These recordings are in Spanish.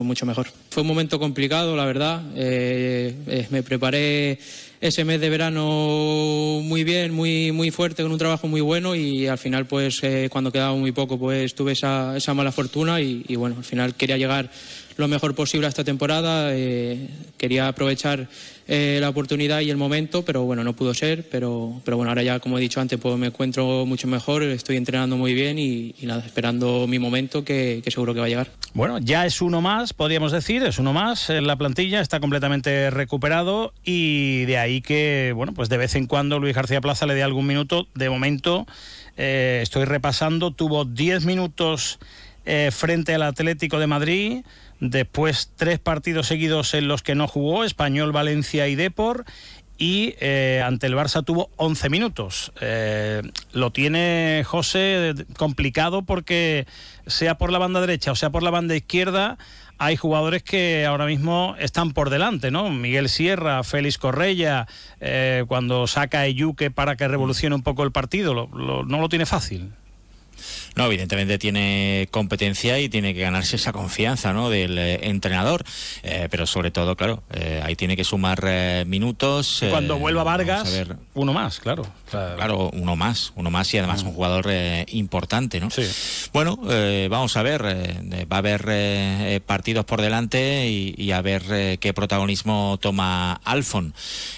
mucho mejor. Fue un momento complicado, la verdad. Me preparé ese mes de verano muy bien, muy fuerte, con un trabajo muy bueno, y al final, pues cuando quedaba muy poco, pues tuve esa mala fortuna y bueno, al final quería llegar lo mejor posible a esta temporada. Quería aprovechar la oportunidad y el momento, pero bueno, no pudo ser. Pero bueno, ahora ya, como he dicho antes, pues me encuentro mucho mejor, estoy entrenando muy bien y nada, esperando mi momento, que seguro que va a llegar. Bueno, ya es uno más, podríamos decir, es uno más en la plantilla, está completamente recuperado, y de ahí que, bueno, pues de vez en cuando Luis García Plaza le dé algún minuto. De momento, estoy repasando, tuvo 10 minutos frente al Atlético de Madrid, después 3 partidos seguidos en los que no jugó, Español, Valencia y Depor, y ante el Barça tuvo 11 minutos. Lo tiene José complicado, porque sea por la banda derecha o sea por la banda izquierda, hay jugadores que ahora mismo están por delante, ¿no? Miguel Sierra, Félix Correia, cuando saca a Eyuque para que revolucione un poco el partido, no lo tiene fácil. No, evidentemente tiene competencia y tiene que ganarse esa confianza, ¿no?, del entrenador, pero sobre todo, claro, ahí tiene que sumar minutos. Cuando vuelva Vargas, uno más, claro. Claro, uno más y además un jugador importante, ¿no? Sí. Bueno, vamos a ver, va a haber partidos por delante y a ver qué protagonismo toma Alfon.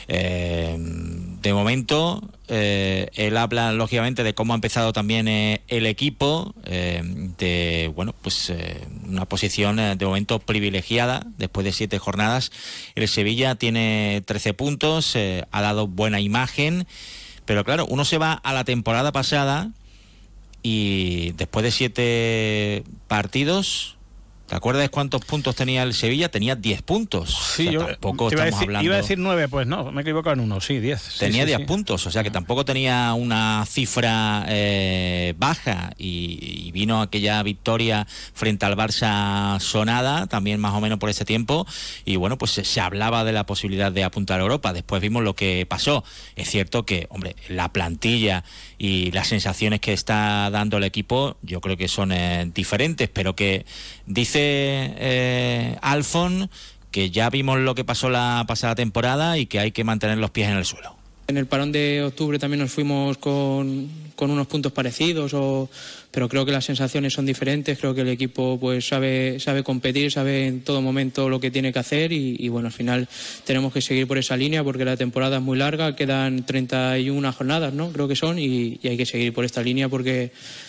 De momento, él habla lógicamente de cómo ha empezado también el equipo, de bueno, pues una posición de momento privilegiada después de 7 jornadas. El Sevilla tiene 13 puntos, ha dado buena imagen, pero claro, uno se va a la temporada pasada y después de 7 partidos, ¿te acuerdas cuántos puntos tenía el Sevilla? Tenía 10 puntos. Sí, o sea, tampoco estamos hablando... Iba a decir 9, pues no, me he equivocado en uno, sí, 10. Tenía 10 puntos, o sea que tampoco tenía una cifra baja, y vino aquella victoria frente al Barça sonada, también más o menos por ese tiempo, y bueno, pues se hablaba de la posibilidad de apuntar a Europa. Después vimos lo que pasó. Es cierto que, hombre, la plantilla y las sensaciones que está dando el equipo, yo creo que son diferentes, pero que dice Alfon que ya vimos lo que pasó la pasada temporada y que hay que mantener los pies en el suelo. En el parón de octubre también nos fuimos con unos puntos parecidos, pero creo que las sensaciones son diferentes. Creo que el equipo pues sabe competir, sabe en todo momento lo que tiene que hacer, y bueno, al final tenemos que seguir por esa línea, porque la temporada es muy larga, quedan 31 jornadas, ¿no? Creo que son, y hay que seguir por esta línea, porque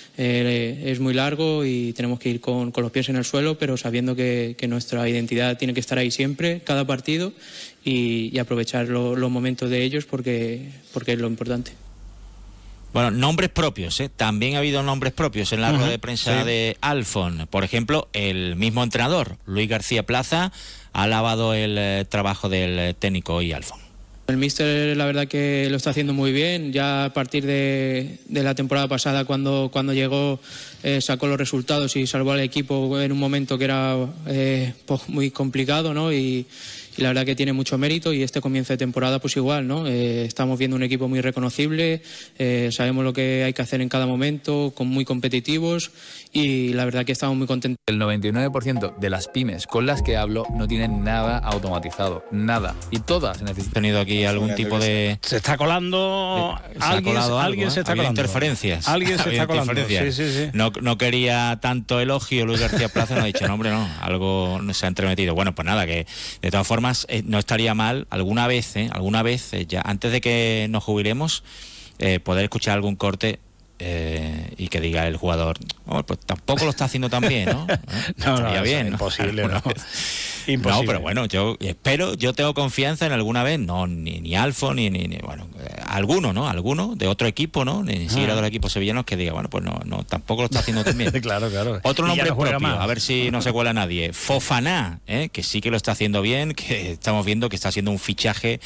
es muy largo y tenemos que ir con los pies en el suelo, pero sabiendo que nuestra identidad tiene que estar ahí siempre, cada partido, y aprovechar los momentos de ellos, porque es lo importante. Bueno, nombres propios, también ha habido nombres propios en la rueda de prensa de Alfon. Por ejemplo, el mismo entrenador, Luis García Plaza, ha alabado el trabajo del técnico y Alfon. El míster, la verdad que lo está haciendo muy bien. Ya a partir de la temporada pasada, cuando llegó, sacó los resultados y salvó al equipo en un momento que era pues muy complicado, ¿no? Y la verdad que tiene mucho mérito, y este comienzo de temporada pues igual, ¿no? Estamos viendo un equipo muy reconocible, sabemos lo que hay que hacer en cada momento, muy competitivos, y la verdad que estamos muy contentos. El 99% de las pymes con las que hablo no tienen nada automatizado, nada, y todas necesitan. ¿Ha tenido aquí algún tipo de... Se está colando... Alguien se está colando. Interferencias. Alguien se está colando. Sí. No quería tanto elogio Luis García Plaza, no ha dicho, no, hombre, no, algo se ha entremetido. Bueno, pues nada, que de todas formas no estaría mal alguna vez, ya antes de que nos jubilemos, poder escuchar algún corte y que diga el jugador, pues tampoco lo está haciendo tan bien, ¿no? No, bien, ¿no? Imposible, ¿no? Imposible. No, pero bueno, yo tengo confianza en alguna vez, no, ni Alfon, ni bueno, alguno de otro equipo, ¿no? Ni siquiera de los equipos sevillanos, que diga, bueno, pues no, tampoco lo está haciendo tan bien. Claro. Otro nombre propio, a ver si no se cuela nadie. Fofana, que sí que lo está haciendo bien, que estamos viendo que está haciendo un fichaje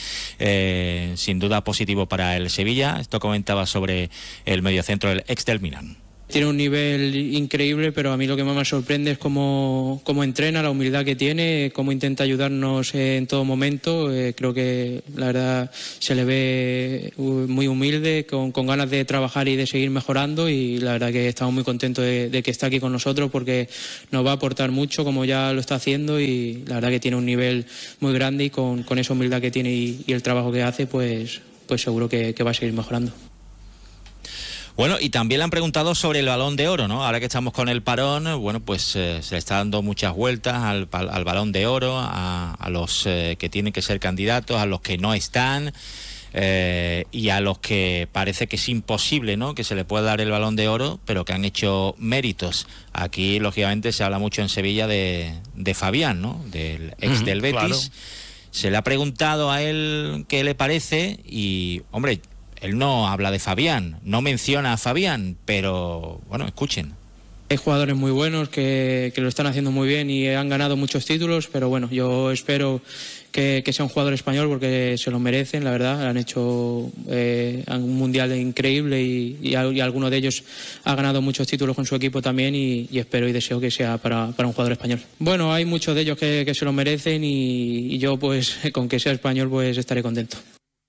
sin duda positivo para el Sevilla. Esto comentaba sobre el mediocentro, el ex del Milan. Tiene un nivel increíble, pero a mí lo que más me sorprende es cómo entrena, la humildad que tiene, cómo intenta ayudarnos en todo momento. Creo que la verdad se le ve muy humilde, con ganas de trabajar y de seguir mejorando, y la verdad que estamos muy contentos de que está aquí con nosotros, porque nos va a aportar mucho como ya lo está haciendo, y la verdad que tiene un nivel muy grande, y con esa humildad que tiene y el trabajo que hace, pues seguro que va a seguir mejorando. Bueno, y también le han preguntado sobre el Balón de Oro, ¿no? Ahora que estamos con el parón, bueno, pues se le está dando muchas vueltas al Balón de Oro, a los que tienen que ser candidatos, a los que no están, y a los que parece que es imposible, ¿no?, que se le pueda dar el Balón de Oro, pero que han hecho méritos. Aquí, lógicamente, se habla mucho en Sevilla de Fabián, ¿no?, del ex del Betis. Claro. Se le ha preguntado a él qué le parece y, hombre, él no habla de Fabián, no menciona a Fabián, pero bueno, escuchen. Hay jugadores muy buenos que lo están haciendo muy bien y han ganado muchos títulos, pero bueno, yo espero que sea un jugador español, porque se lo merecen, la verdad. Han hecho un mundial increíble y alguno de ellos ha ganado muchos títulos con su equipo también, y espero y deseo que sea para un jugador español. Bueno, hay muchos de ellos que se lo merecen, y yo, pues, con que sea español, pues estaré contento.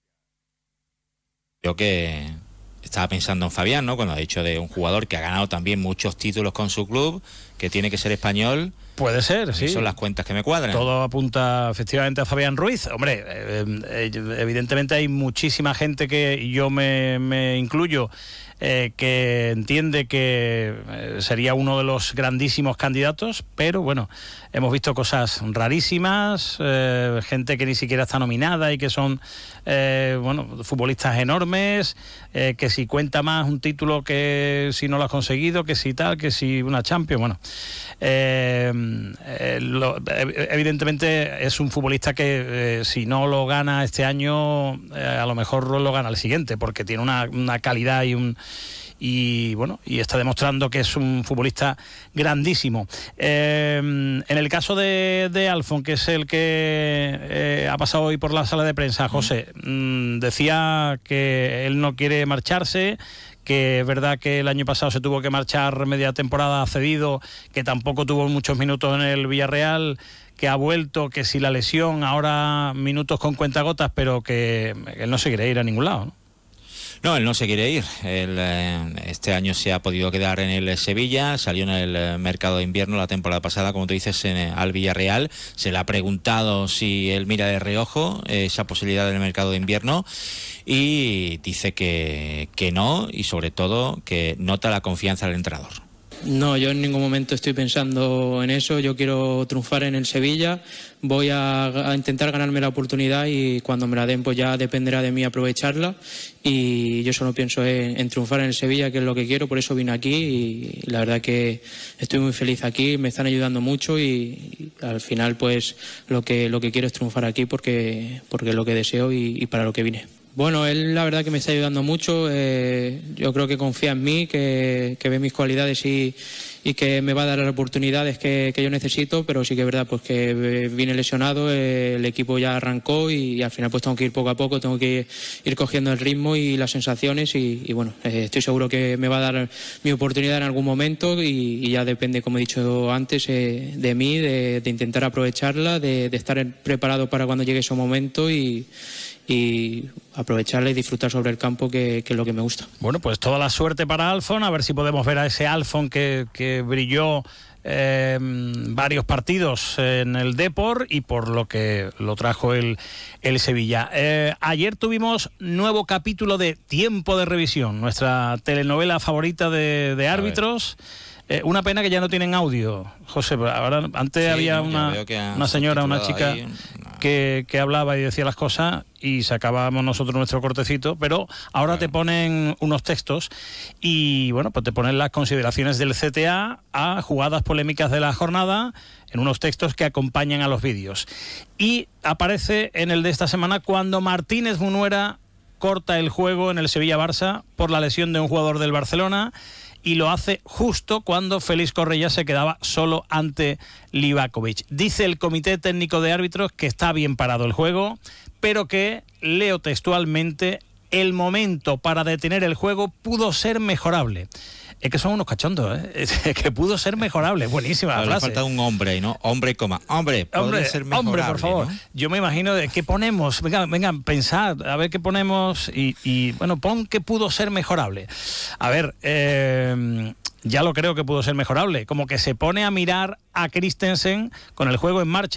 Yo que estaba pensando en Fabián, ¿no?, cuando ha dicho de un jugador que ha ganado también muchos títulos con su club, que tiene que ser español. Puede ser, sí. Son las cuentas que me cuadran. Todo apunta efectivamente a Fabián Ruiz. Hombre, evidentemente hay muchísima gente, y yo me incluyo, que entiende que sería uno de los grandísimos candidatos, pero bueno, hemos visto cosas rarísimas, gente que ni siquiera está nominada y que son futbolistas enormes, que si cuenta más un título que si no lo has conseguido, que si tal, que si una Champions. Bueno, evidentemente es un futbolista que si no lo gana este año, a lo mejor lo gana el siguiente, porque tiene una calidad y está demostrando que es un futbolista grandísimo. En el caso de Alfon, que es el que ha pasado hoy por la sala de prensa, José, decía que él no quiere marcharse, que es verdad que el año pasado se tuvo que marchar media temporada cedido, que tampoco tuvo muchos minutos en el Villarreal, que ha vuelto, que si la lesión, ahora minutos con cuentagotas, pero que él no se quiere ir a ningún lado, ¿no? No, él no se quiere ir. Él, este año se ha podido quedar en el Sevilla, salió en el mercado de invierno la temporada pasada, como tú dices, al Villarreal. Se le ha preguntado si él mira de reojo esa posibilidad del mercado de invierno, y dice que no, y sobre todo que nota la confianza del entrenador. No, yo en ningún momento estoy pensando en eso. Yo quiero triunfar en el Sevilla, voy a intentar ganarme la oportunidad, y cuando me la den, pues ya dependerá de mí aprovecharla, y yo solo pienso en triunfar en el Sevilla, que es lo que quiero. Por eso vine aquí, y la verdad que estoy muy feliz aquí, me están ayudando mucho, y al final, pues lo que quiero es triunfar aquí, porque es lo que deseo y para lo que vine. Bueno, él la verdad que me está ayudando mucho, yo creo que confía en mí, que ve mis cualidades y que me va a dar las oportunidades que yo necesito, pero sí que es verdad pues que vine lesionado, el equipo ya arrancó, y al final pues tengo que ir poco a poco, tengo que ir cogiendo el ritmo y las sensaciones, y bueno, estoy seguro que me va a dar mi oportunidad en algún momento, y ya depende, como he dicho antes, de mí, de intentar aprovecharla, de estar preparado para cuando llegue ese momento, y aprovecharla y disfrutar sobre el campo, que es lo que me gusta. Bueno, pues toda la suerte para Alfon, a ver si podemos ver a ese Alfon que brilló varios partidos en el Depor, y por lo que lo trajo el Sevilla. Ayer tuvimos nuevo capítulo de Tiempo de Revisión, nuestra telenovela favorita de árbitros. Una pena que ya no tienen audio, José. Ahora, antes sí, había una señora, una chica que hablaba y decía las cosas, y sacábamos nosotros nuestro cortecito, pero ahora te ponen unos textos, y bueno, pues te ponen las consideraciones del CTA a jugadas polémicas de la jornada en unos textos que acompañan a los vídeos. Y aparece en el de esta semana cuando Martínez Munuera corta el juego en el Sevilla-Barça por la lesión de un jugador del Barcelona, y lo hace justo cuando Félix Correia se quedaba solo ante Livakovic. Dice el Comité Técnico de Árbitros que está bien parado el juego, pero que, leo textualmente, el momento para detener el juego pudo ser mejorable. Es que son unos cachondos, ¿eh? Es que pudo ser mejorable. Buenísima la frase. Le falta un hombre, ¿no? Hombre, podría ser mejorable. Hombre, por favor. ¿No? Yo me imagino de qué ponemos. Venga, pensad, a ver qué ponemos y bueno, pon que pudo ser mejorable. A ver, ya lo creo que pudo ser mejorable. Como que se pone a mirar a Christensen con el juego en marcha.